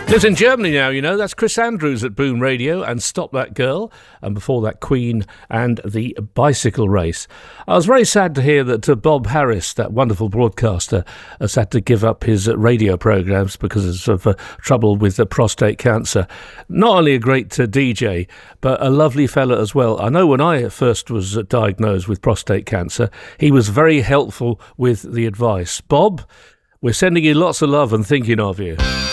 Lives in Germany now, you know. That's Chris Andrews at Boom Radio and Stop That Girl. And before that, Queen and the Bicycle Race. I was very sad to hear that Bob Harris, that wonderful broadcaster, has had to give up his radio programmes because of trouble with prostate cancer. Not only a great DJ, but a lovely fella as well. I know when I first was diagnosed with prostate cancer, he was very helpful with the advice. Bob, we're sending you lots of love and thinking of you.